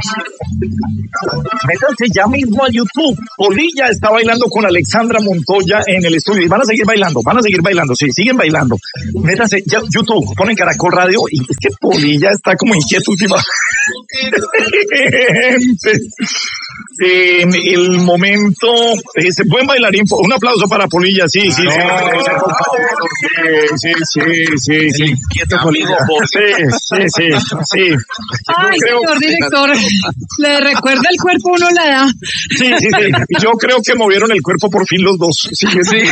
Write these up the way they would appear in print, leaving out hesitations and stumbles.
Métanse ya mismo a YouTube. Polilla está bailando con Alexandra Montoya en el estudio. Y van a seguir bailando, sí, siguen bailando. Métanse ya YouTube, ponen Caracol Radio y es que Polilla está como inquieto últimamente. En el momento, buen bailarín, un aplauso para Polilla, sí. Inquieto Polilla. Sí. Ay, señor director, le recuerda el cuerpo, uno la da. Sí. Yo creo que movieron el cuerpo por fin los dos. Sí.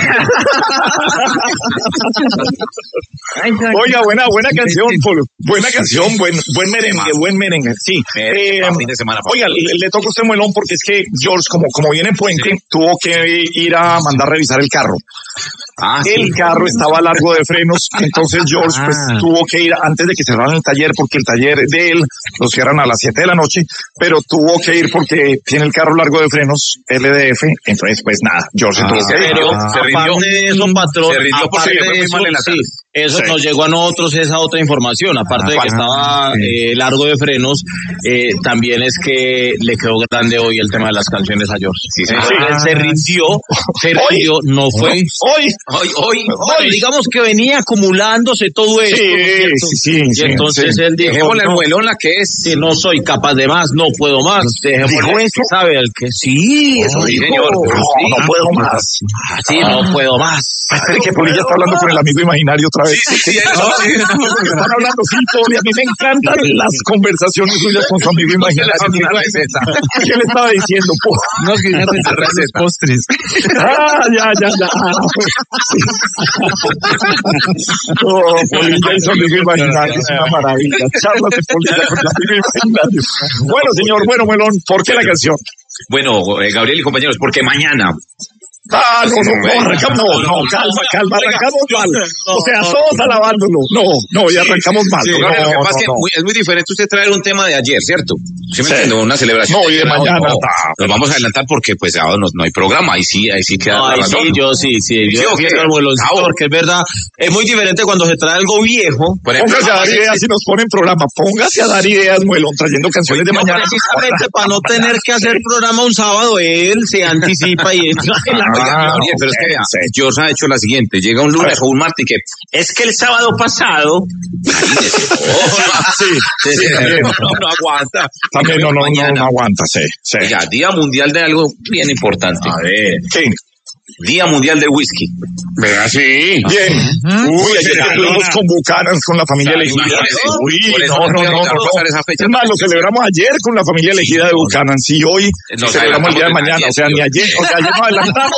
Oiga, buena canción, Polo. Buena canción, buen merengue, sí. Fin de semana. Oiga, le toca a usted muelón porque es que George, como viene en puente, tuvo que ir a mandar revisar el carro. El carro estaba largo de frenos, entonces George pues tuvo que ir antes de que cerraran el taller, porque el taller de él lo cierran a las 7 de la noche, pero tuvo que ir porque tiene el carro largo de frenos, LDF, entonces pues nada, George tuvo que ir. Pero se rindió. Aparte de eso, patrón, Se rindió porque le fue muy mal en la cara. Eso nos llegó a nosotros esa otra información, aparte de que estaba largo de frenos, también es que le quedó grande hoy el tema de las canciones a George. Se rindió, no fue hoy. Bueno, digamos que venía acumulándose todo esto, Sí. Y entonces él dijo, dejémosle el muelón la que es. si no soy capaz de más, no puedo más. Dejémosle eso, ¿sabe? El que sí, eso Sí, dijo. señor. No puedo más. Sí, no puedo más. Espere que Polilla está hablando con el amigo imaginario otra vez. Sí, Están hablando, sí, Poli, a mí me encantan las conversaciones suyas con su amigo imaginario. ¿Qué le estaba diciendo? No, que ya te los postres. Ya. Polilla y su amigo imaginario, es una maravilla. Charlas de Polilla con el amigo imaginario. Bueno, señor, Melón, ¿por qué la canción? Bueno, Gabriel y compañeros, porque mañana. Arrancamos, calma, arrancamos mal. O sea, todos alabándolo. No, y arrancamos mal. Lo que pasa es que es muy diferente usted traer un tema de ayer, ¿cierto? ¿Sí me entiende? Una celebración. No, y de mañana. Nos vamos a adelantar porque pues sábado no hay programa, ahí sí queda la razón. Yo defiendo al mueloncito, porque es verdad, es muy diferente cuando se trae algo viejo. Por ejemplo, Póngase a dar ideas si nos ponen programa. Póngase a dar ideas, Muelón, trayendo canciones de mañana. Precisamente para no tener que hacer programa un sábado, él se anticipa y entra en la Gabriel, pero es que vea, George ha hecho la siguiente, llega un lunes o un martes y que es que el sábado pasado no aguanta. También no aguanta, sí. Ya, Día Mundial de algo bien importante. A ver, ¿qué? Día Mundial del Whisky. Vea, sí. Bien. Ayer estuvimos con Buchanan, con la familia elegida. Es más, lo celebramos ayer con la familia elegida de Buchanan. Sí, hoy celebramos el día de mañana. O sea, ni ayer. O sea, ayer nos adelantamos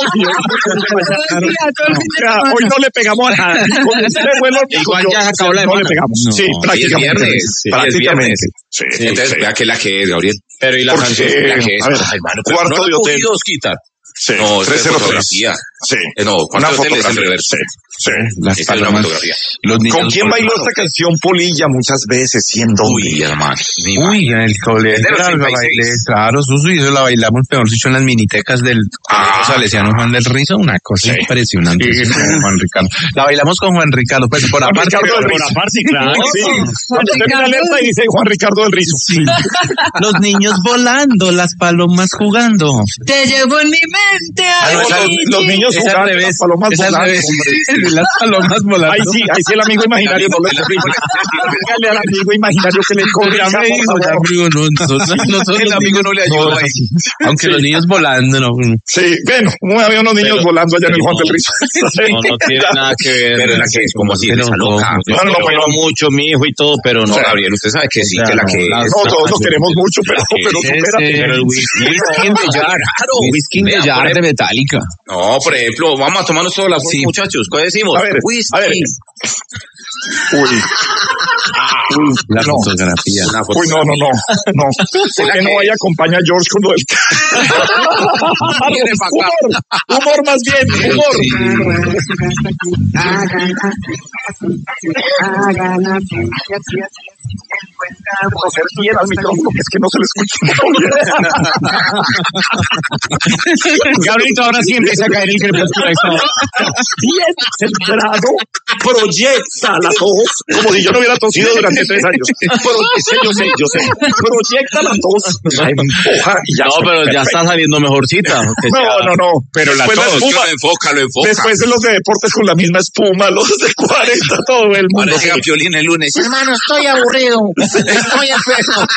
hoy no le pegamos a nada. Igual ya se acabó la no le pegamos. Sí, prácticamente. Prácticamente. Entonces, vea que la que es, Gabriel. Pero y la canción, la que es. Cuarto de hotel. Quitar. Sí, no, 303. Sí. No, una fotografía fotografía. en reverso. Sí. Las Esa es una palomas. fotografía. ¿Con quién bailó esta canción Polilla muchas veces? ¿Siendo? Uy, hermano. Uy, en el colegio. Desde los Claro, la 36. bailé. Claro, Susu, y eso la bailamos, peor dicho, en las minitecas del Colegio Salesiano Juan del Rizo. Una cosa impresionante. Sí. Con Juan Ricardo. La bailamos con Juan Ricardo, pues por aparte. Ricardo del Rizo. Sí, claro. Sí. Cuando usted me alerta y dice Juan Ricardo del Rizo. Sí. Los niños volando, las palomas jugando. Te llevo en mi mente. Los niños Es al jugando, revés. las palomas Es al volando. revés. Las palomas volando. Ahí sí el amigo imaginario no lo corrige. Dígale al amigo imaginario que le corrija, por favor. El amigo no le ayuda ahí. Aunque los niños volando, no. Sí, bueno, había unos niños volando allá en el Juan del Rizo. No tiene nada que ver. Pero la que es como si Pero esa loca. Yo quiero mucho mi hijo y todo, pero no. No, Gabriel, usted sabe que sí, que la que es. No, todos lo queremos mucho, pero supérate. Pero el whisky de jar. Whisky de jar de Metallica. No, por ejemplo, vamos a tomarnos todas las muchachos. ¿Qué decimos? A ver. Uy, La no. fotografía. Uy, no. ¿Por qué no vaya a acompañar a George con lo del humor más bien, humor. Conocer bien al micrófono, que es que no se le escucha. Gabrielito, ahora sí empieza a caer el crepúsculo. Bien centrado, proyecta la tos, como si yo no hubiera tos. conocido durante 3 años. Yo sé. Proyecta la tos, la empuja y ya. No, pero ya está saliendo mejorcita. No. Pero la Después tos, espuma. lo enfoca. Después de los de deportes con la misma espuma, los de 40, todo el mundo. Ahora llega Piolín el lunes. Hermano, estoy aburrido. Estoy enfermo.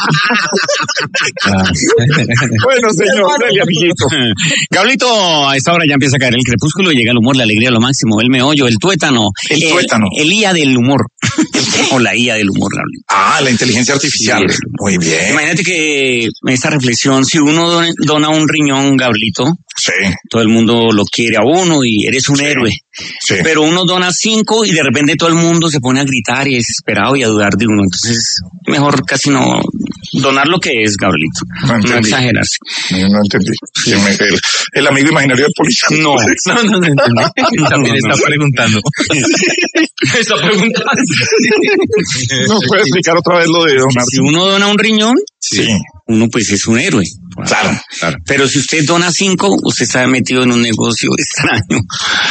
Bueno, señor, dale, amiguito. Gablito, a esta hora ya empieza a caer el crepúsculo, llega el humor, la alegría, lo máximo, el meollo, el tuétano. El IA del humor. O la IA del humor, Gablito. La inteligencia artificial. Sí. Muy bien. Imagínate que esta reflexión, si uno dona un riñón, Gablito, sí, todo el mundo lo quiere a uno y eres un héroe. Sí. Pero uno dona 5 y de repente todo el mundo se pone a gritar y desesperado y a dudar de uno. Entonces, mejor casi no donar lo que es, Gablito. No exagerarse. No entendí. El amigo imaginario de policía. No entendí. También está preguntando. Está preguntando. ¿No puede explicar otra vez lo de donar? Si uno dona un riñón, sí, uno pues es un héroe. Claro. Pero si usted dona 5, usted está metido en un negocio extraño.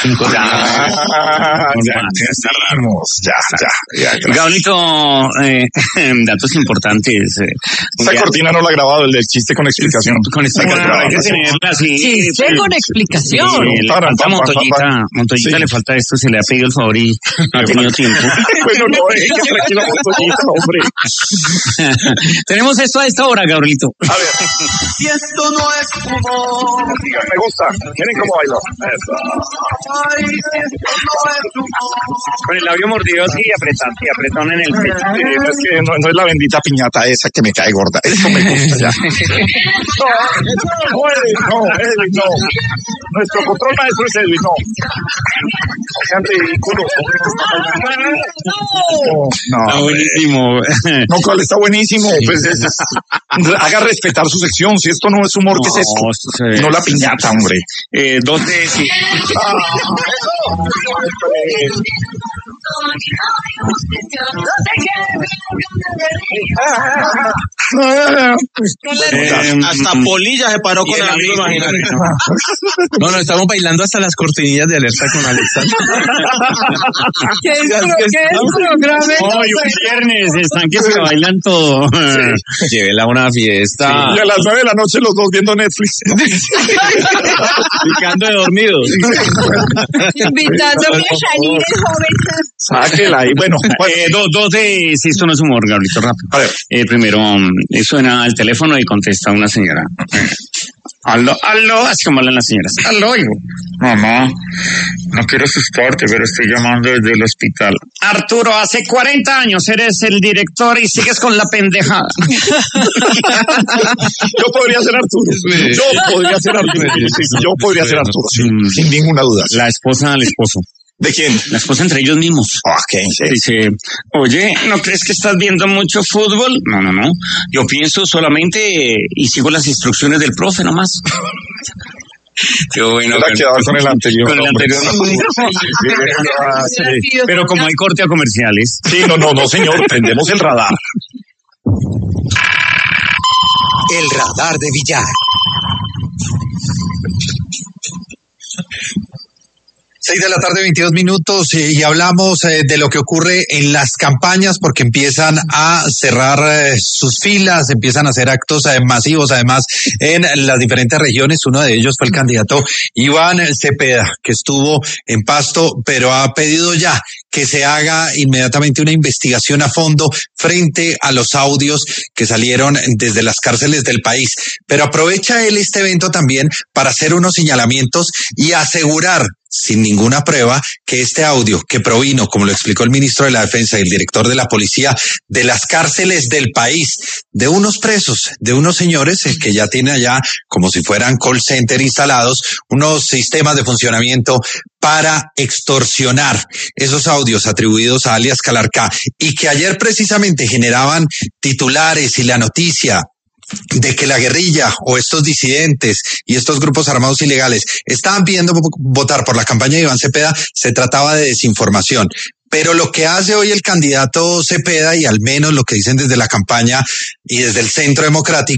Ya. Gablito, datos importantes. Esa cortina no la ha grabado, el del chiste con explicación. Hay que tenerla así. Chiste con explicación. A Montoyita le falta esto, se le ha pedido el favor y no ha tenido tiempo. Bueno, que tranquila, Montoyita, hombre. Tenemos esto a esta hora, Gablito. A ver. Si esto no es humor. Me gusta. Miren cómo bailó. Ay, si esto no es humor. Con el labio mordido así y apretón en el pecho. Es que no es la bendita piñata esa que me cae gorda. Eso me gusta ya. Edwin, no. Nuestro control maestro es Edwin, no. Sean ridículos. No. Está buenísimo. No, ¿cuál está buenísimo? Pues haga respetar su sección. Si esto no es humor, ¿qué es esto? No la piñata, hombre. 2 de sí. Hasta Polilla se paró con el amigo imaginario. No, estamos bailando hasta las cortinillas de alerta con Alexandra. ¿Qué es programa? Hoy un viernes, están que se bailan todo. Sí. Llévela a una fiesta. Y a las 9 de la noche los dos viendo Netflix. Picando de dormidos. Invitándome a salir el joven. Sáquela ahí. Bueno, 2 de si esto no es humor, Gablito, rápido. A ver. Primero, suena al teléfono y contesta una señora. Aló, así como hablan las señoras. Aló, hijo. Mamá, no quiero asustarte, pero estoy llamando desde el hospital. Arturo, hace 40 años eres el director y sigues con la pendejada. Yo podría ser Arturo. Yo podría ser Arturo, sin ninguna duda. La esposa al esposo. ¿De quién? La esposa entre ellos mismos. Okay, sí. Dice, oye, ¿no crees que estás viendo mucho fútbol? No. Yo pienso solamente y sigo las instrucciones del profe nomás. Qué bueno. La quedaba con el anterior. Con el anterior. Pero como hay corte a comerciales. Sí, no, señor. Prendemos el radar. El radar de Villar. 6 de la tarde, 22 minutos, y hablamos de lo que ocurre en las campañas, porque empiezan a cerrar sus filas, empiezan a hacer actos masivos, además, en las diferentes regiones. Uno de ellos fue el candidato Iván Cepeda, que estuvo en Pasto, pero ha pedido ya que se haga inmediatamente una investigación a fondo frente a los audios que salieron desde las cárceles del país. Pero aprovecha él este evento también para hacer unos señalamientos y asegurar, sin ninguna prueba, que este audio que provino, como lo explicó el ministro de la Defensa y el director de la Policía, de las cárceles del país, de unos presos, de unos señores que ya tienen allá, como si fueran call center instalados, unos sistemas de funcionamiento para extorsionar. Esos audios atribuidos a alias Calarcá, y que ayer precisamente generaban titulares y la noticia de que la guerrilla o estos disidentes y estos grupos armados ilegales estaban pidiendo votar por la campaña de Iván Cepeda. Se trataba de desinformación. Pero lo que hace hoy el candidato Cepeda, y al menos lo que dicen desde la campaña y desde el Centro Democrático,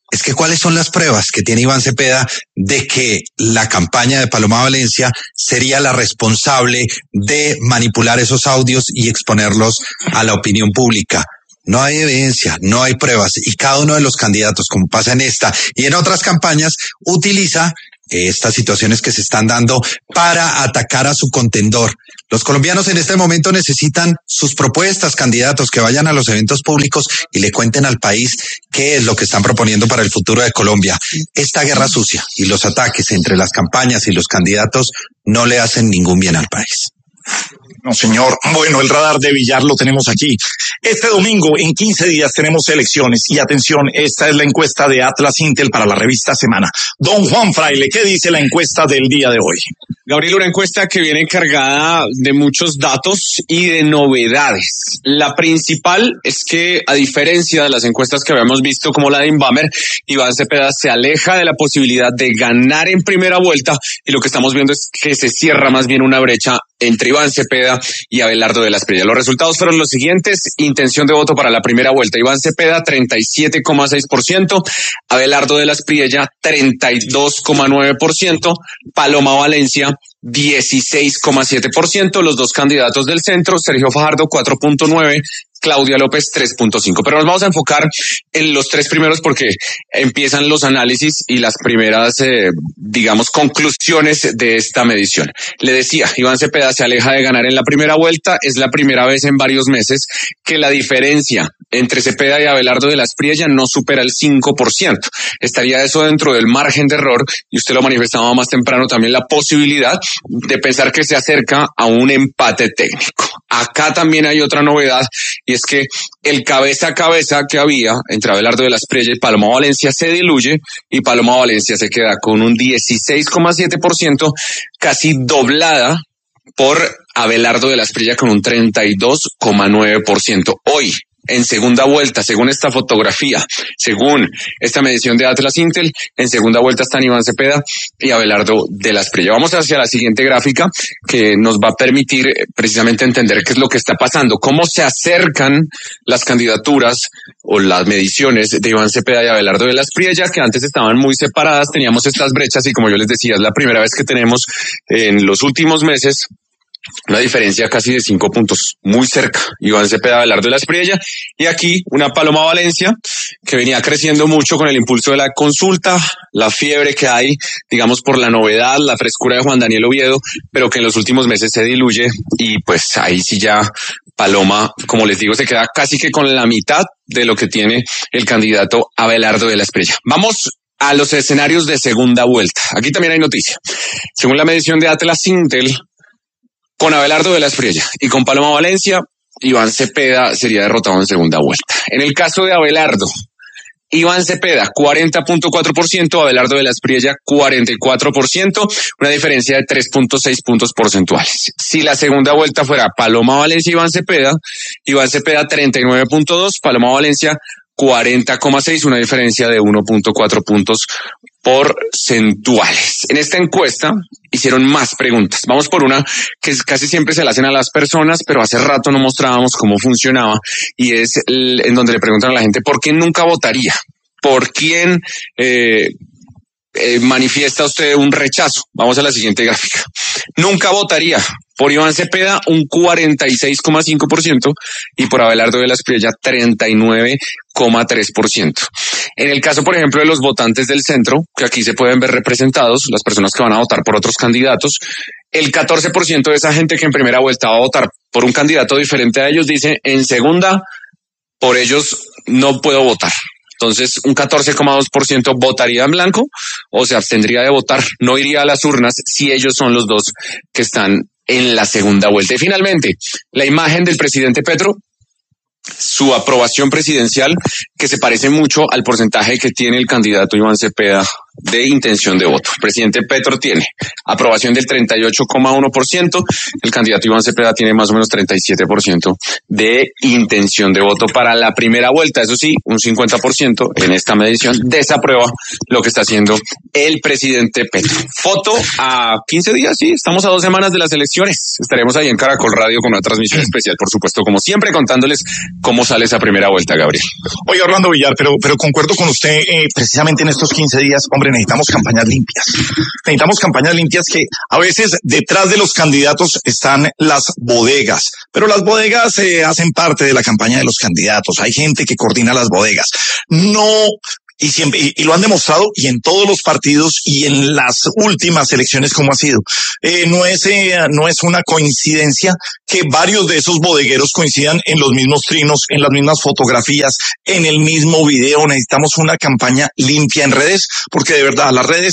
es que ¿cuáles son las pruebas que tiene Iván Cepeda de que la campaña de Paloma Valencia sería la responsable de manipular esos audios y exponerlos a la opinión pública? No hay evidencia, no hay pruebas, y cada uno de los candidatos, como pasa en esta y en otras campañas, utiliza estas situaciones que se están dando para atacar a su contendor. Los colombianos en este momento necesitan sus propuestas, candidatos que vayan a los eventos públicos y le cuenten al país qué es lo que están proponiendo para el futuro de Colombia. Esta guerra sucia y los ataques entre las campañas y los candidatos no le hacen ningún bien al país. No, señor. Bueno, el radar de Villar lo tenemos aquí. Este domingo, en 15 días, tenemos elecciones. Y atención, esta es la encuesta de Atlas Intel para la revista Semana. Don Juan Fraile, ¿qué dice la encuesta del día de hoy? Gabriel, una encuesta que viene cargada de muchos datos y de novedades. La principal es que, a diferencia de las encuestas que habíamos visto como la de Inbamer, Iván Cepeda se aleja de la posibilidad de ganar en primera vuelta, y lo que estamos viendo es que se cierra más bien una brecha entre Iván Cepeda y Abelardo de la Espriella. Los resultados fueron los siguientes: intención de voto para la primera vuelta, Iván Cepeda 37,6%, Abelardo de la Espriella 32,9%, Paloma Valencia 16,7%, los dos candidatos del centro, Sergio Fajardo 4,9%, Claudia López 3,5%. Pero nos vamos a enfocar en los tres primeros porque empiezan los análisis y las primeras, conclusiones de esta medición. Le decía, Iván Cepeda se aleja de ganar en la primera vuelta. Es la primera vez en varios meses que la diferencia entre Cepeda y Abelardo de la Espriella no supera el 5%. Estaría eso dentro del margen de error, y usted lo manifestaba más temprano también, la posibilidad de pensar que se acerca a un empate técnico. Acá también hay otra novedad, y es que el cabeza a cabeza que había entre Abelardo de la Espriella y Paloma Valencia se diluye, y Paloma Valencia se queda con un 16,7%, casi doblada por Abelardo de la Espriella con un 32,9%. Hoy, en segunda vuelta, según esta fotografía, según esta medición de Atlas Intel, en segunda vuelta están Iván Cepeda y Abelardo de la Espriella. Vamos hacia la siguiente gráfica que nos va a permitir precisamente entender qué es lo que está pasando, cómo se acercan las candidaturas o las mediciones de Iván Cepeda y Abelardo de la Espriella, que antes estaban muy separadas, teníamos estas brechas, y como yo les decía, es la primera vez que tenemos en los últimos meses una diferencia casi de 5 puntos, muy cerca, Iván Cepeda, Abelardo de la Espriella, y aquí una Paloma Valencia que venía creciendo mucho con el impulso de la consulta, la fiebre que hay, digamos, por la novedad, la frescura de Juan Daniel Oviedo, pero que en los últimos meses se diluye, y pues ahí sí ya Paloma, como les digo, se queda casi que con la mitad de lo que tiene el candidato Abelardo de la Espriella. Vamos a los escenarios de segunda vuelta. Aquí también hay noticia. Según la medición de Atlas Intel, con Abelardo de la Espriella y con Paloma Valencia, Iván Cepeda sería derrotado en segunda vuelta. En el caso de Abelardo, Iván Cepeda 40,4%, Abelardo de la Espriella 44%, una diferencia de 3,6 puntos porcentuales. Si la segunda vuelta fuera Paloma Valencia y Iván Cepeda 39,2, Paloma Valencia 40,6, una diferencia de 1,4 puntos porcentuales. En esta encuesta hicieron más preguntas. Vamos por una que casi siempre se la hacen a las personas, pero hace rato no mostrábamos cómo funcionaba, y es en donde le preguntan a la gente por qué nunca votaría, por quién manifiesta usted un rechazo. Vamos a la siguiente gráfica. Nunca votaría. Por Iván Cepeda, un 46,5%, y por Abelardo de la Espriella, 39,3%. En el caso, por ejemplo, de los votantes del centro, que aquí se pueden ver representados, las personas que van a votar por otros candidatos, el 14% de esa gente que en primera vuelta va a votar por un candidato diferente a ellos dice, en segunda, por ellos no puedo votar. Entonces, un 14,2% votaría en blanco o se abstendría de votar, no iría a las urnas si ellos son los dos que están en la segunda vuelta. Y finalmente, la imagen del presidente Petro, su aprobación presidencial, que se parece mucho al porcentaje que tiene el candidato Iván Cepeda de intención de voto. El presidente Petro tiene aprobación del 38,1%, el candidato Iván Cepeda tiene más o menos 37% de intención de voto para la primera vuelta. Eso sí, un 50% en esta medición desaprueba lo que está haciendo el presidente Petro. Foto a 15 días, sí, estamos a 2 semanas de las elecciones. Estaremos ahí en Caracol Radio con una transmisión especial, por supuesto, como siempre, contándoles cómo sale esa primera vuelta, Gabriel. Oye, Orlando Villar, pero concuerdo con usted, precisamente en estos 15 días, hombre, necesitamos campañas limpias. Necesitamos campañas limpias que a veces detrás de los candidatos están las bodegas, pero las bodegas hacen parte de la campaña de los candidatos. Hay gente que coordina las bodegas. No. Y siempre, y lo han demostrado, y en todos los partidos y en las últimas elecciones como ha sido. No es una coincidencia que varios de esos bodegueros coincidan en los mismos trinos, en las mismas fotografías, en el mismo video. Necesitamos una campaña limpia en redes, porque de verdad las redes,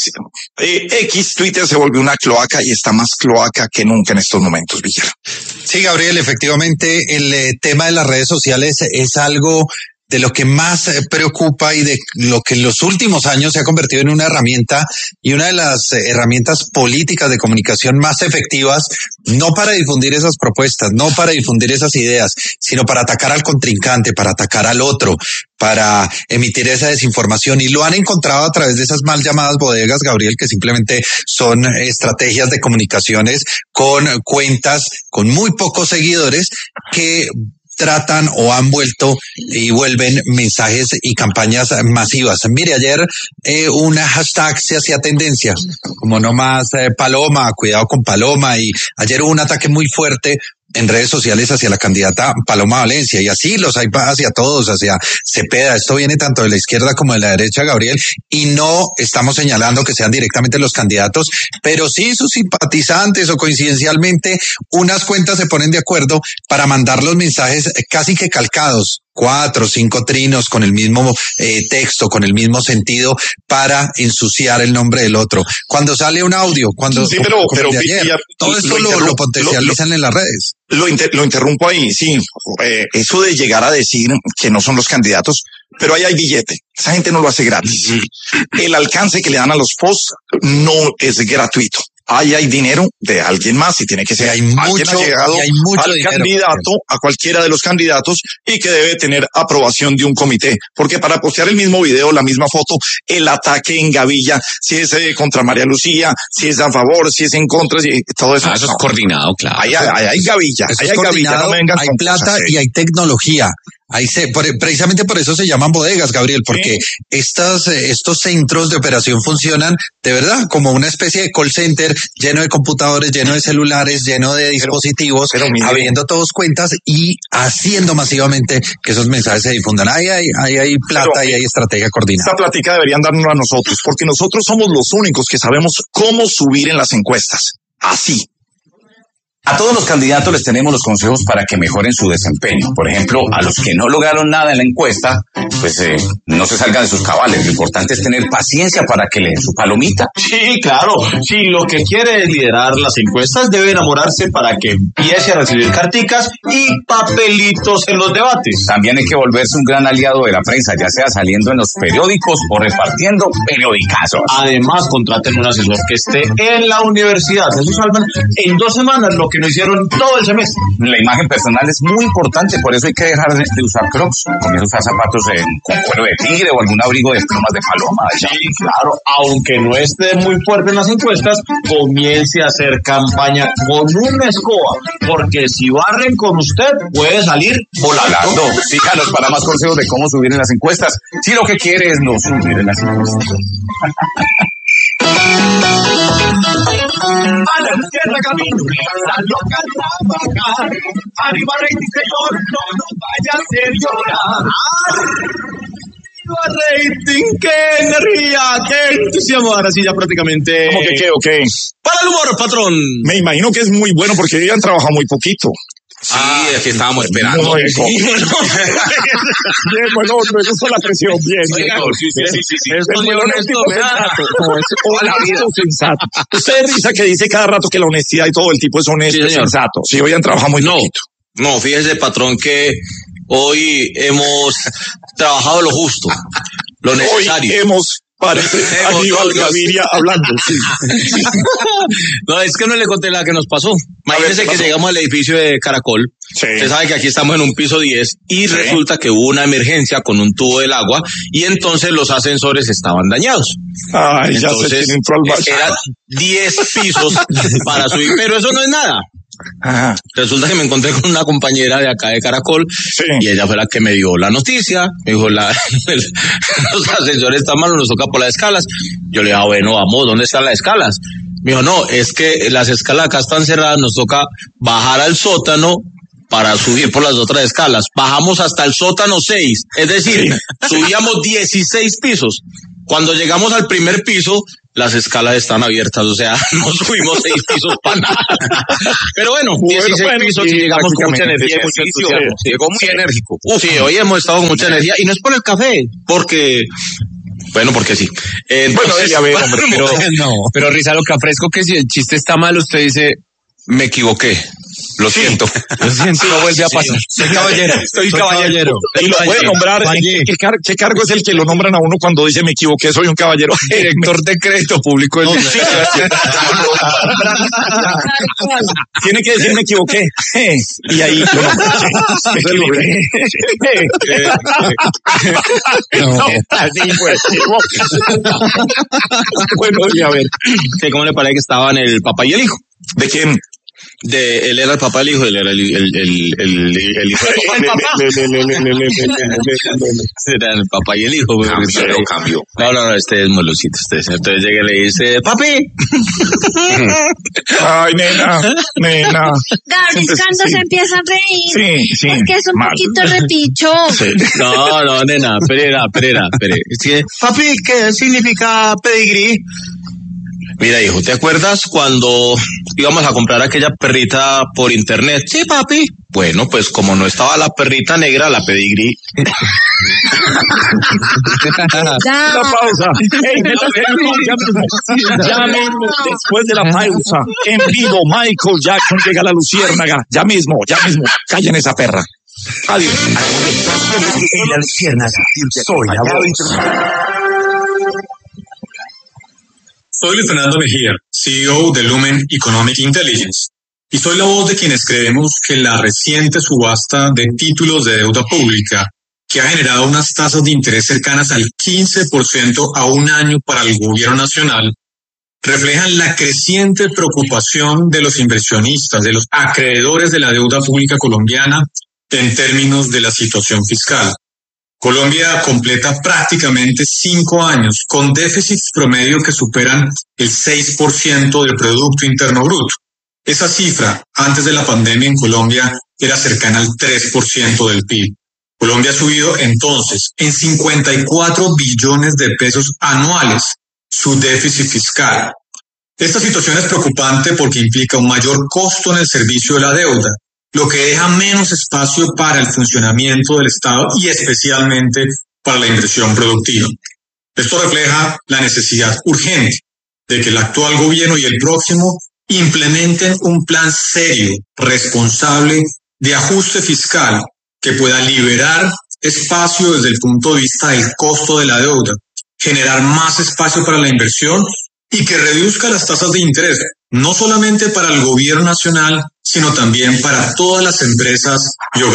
Twitter se volvió una cloaca y está más cloaca que nunca en estos momentos, Villar. Sí, Gabriel, efectivamente el tema de las redes sociales es algo de lo que más preocupa y de lo que en los últimos años se ha convertido en una herramienta y una de las herramientas políticas de comunicación más efectivas, no para difundir esas propuestas, no para difundir esas ideas, sino para atacar al contrincante, para atacar al otro, para emitir esa desinformación. Y lo han encontrado a través de esas mal llamadas bodegas, Gabriel, que simplemente son estrategias de comunicaciones con cuentas con muy pocos seguidores que tratan o han vuelto y vuelven mensajes y campañas masivas. Mire, ayer un hashtag se hacía tendencia, como no más Paloma, cuidado con Paloma, y ayer hubo un ataque muy fuerte en redes sociales hacia la candidata Paloma Valencia, y así los hay hacia todos, hacia Cepeda. Esto viene tanto de la izquierda como de la derecha, Gabriel, y no estamos señalando que sean directamente los candidatos, pero sí sus simpatizantes o coincidencialmente unas cuentas se ponen de acuerdo para mandar los mensajes casi que calcados, 4 o 5 trinos con el mismo texto, con el mismo sentido, para ensuciar el nombre del otro. Cuando sale un audio, cuando sí, pero ayer, todo esto lo potencializan en las redes. Lo interrumpo ahí, sí. Eso de llegar a decir que no son los candidatos, pero ahí hay billete. Esa gente no lo hace gratis. El alcance que le dan a los posts no es gratuito. Ahí hay dinero de alguien más y tiene que ser alguien allegado al candidato, a cualquiera de los candidatos, y que debe tener aprobación de un comité. Porque para postear el mismo video, la misma foto, el ataque en gavilla, si es contra María Lucía, si es a favor, si es en contra, si, todo eso. Eso es coordinado, claro. Ahí hay gavilla, ahí hay gavilla, no me vengan hay plata cosas, y hay tecnología. Precisamente por eso se llaman bodegas, Gabriel, porque estos centros de operación funcionan de verdad como una especie de call center lleno de computadores, lleno de celulares, lleno de dispositivos, abriendo todos cuentas y haciendo masivamente que esos mensajes se difundan. Ahí hay plata y hay estrategia coordinada. Esta plática deberían darnos a nosotros, porque nosotros somos los únicos que sabemos cómo subir en las encuestas. Así. A todos los candidatos les tenemos los consejos para que mejoren su desempeño. Por ejemplo, a los que no lograron nada en la encuesta, pues no se salgan de sus cabales. Lo importante es tener paciencia para que le den su palomita. Sí, claro. Si lo que quiere es liderar las encuestas, debe enamorarse para que empiece a recibir carticas y papelitos en los debates. También hay que volverse un gran aliado de la prensa, ya sea saliendo en los periódicos o repartiendo periodicazos. Además, contraten un asesor que esté en la universidad. Eso salvan en 2 semanas lo que no hicieron todo el semestre. La imagen personal es muy importante, por eso hay que dejar de usar Crocs, comienza a usar zapatos con cuero de tigre o algún abrigo de plumas de paloma. Sí, claro, aunque no esté muy fuerte en las encuestas, comience a hacer campaña con una escoba, porque si barren con usted, puede salir volando. Síganos para más consejos de cómo subir en las encuestas, si lo que quiere es no subir en las encuestas. A la izquierda camino, la loca trabajar. Arriba rating, señor, no nos vaya a hacer llorar. Arriba rating, qué energía, qué entusiasmo. Ahora sí ya prácticamente. ¿Cómo que qué o qué? Para el humor, patrón. Me imagino que es muy bueno porque ellos han trabajado muy poquito. Sí, es que estábamos esperando. Bien, bueno, me gusta la presión. Bien. Sí. Es muy honesto, sensato. Usted risa que dice cada rato que la honestidad y todo el tipo es honesto y sensato. Sí, hoy han trabajado muy poquito. No, fíjese, patrón, que hoy hemos trabajado lo justo, lo necesario. Hoy hemos Parece Aníbal Gaviria hablando. Sí. No, es que no le conté la que nos pasó. Imagínense que llegamos al edificio de Caracol. Sí. Usted sabe que aquí estamos en un piso 10 y resulta que hubo una emergencia con un tubo del agua y entonces los ascensores estaban dañados. Ay, ya sé quién entró al baño. Eran 10 pisos para subir, pero eso no es nada. Ajá. Resulta que me encontré con una compañera de acá de Caracol y ella fue la que me dio la noticia. Me dijo, los ascensores están malos, nos toca por las escalas. Yo le dije, bueno, vamos, ¿dónde están las escalas? Me dijo, no, es que las escalas acá están cerradas, nos toca bajar al sótano para subir por las otras escalas. Bajamos hasta el sótano 6, es decir, subíamos 16 pisos. Cuando llegamos al primer piso, las escalas están abiertas, o sea, no subimos 6 pisos para nada. Pero bueno, 16 pisos y llegamos con mucha energía y mucho entusiasmo. Llegó muy enérgico. Sí, hoy hemos estado con mucha energía y no es por el café, porque sí. Entonces, a ver, hombre, Pero Risa, lo que ofrezco que si el chiste está mal, usted dice, me equivoqué. Lo siento. No vuelve a pasar. Soy caballero. Y lo voy a nombrar. ¿Qué cargo es el que lo nombran a uno cuando dice me equivoqué, soy un caballero? Director de crédito público. Tiene que decir me equivoqué. Y ahí me equivoqué. Así pues. Bueno, y a ver. ¿Cómo le parece que estaban el papá y el hijo? ¿De quién? Él era el papá del hijo, él era el hijo. Era el papá y el hijo. Cambio. No, este es molosito. Entonces llega y le dice, papi. Ay, nena. David, cuando se empieza a reír. Sí. Es que es un poquito repicho. Sí. No, nena, espera. Es que, papi, ¿qué significa pedigrí? Mira, hijo, ¿te acuerdas cuando íbamos a comprar aquella perrita por internet? Sí, papi. Bueno, pues como no estaba la perrita negra, la pedigrí. La pausa. Ya mismo, después de la pausa, en vivo, Michael Jackson llega a la Luciérnaga. Ya mismo. Callen esa perra. Adiós. En la Luciérnaga, soy la voz. Soy Luis Fernando Mejía, CEO de Lumen Economic Intelligence, y soy la voz de quienes creemos que la reciente subasta de títulos de deuda pública, que ha generado unas tasas de interés cercanas al 15% a un año para el gobierno nacional, reflejan la creciente preocupación de los inversionistas, de los acreedores de la deuda pública colombiana en términos de la situación fiscal. Colombia completa prácticamente 5 años con déficits promedio que superan el 6% del Producto Interno Bruto. Esa cifra, antes de la pandemia en Colombia, era cercana al 3% del PIB. Colombia ha subido entonces en 54 billones de pesos anuales su déficit fiscal. Esta situación es preocupante porque implica un mayor costo en el servicio de la deuda, lo que deja menos espacio para el funcionamiento del Estado y especialmente para la inversión productiva. Esto refleja la necesidad urgente de que el actual gobierno y el próximo implementen un plan serio, responsable, de ajuste fiscal que pueda liberar espacio desde el punto de vista del costo de la deuda, generar más espacio para la inversión y que reduzca las tasas de interés, no solamente para el gobierno nacional, sino también para todas las empresas y hogares.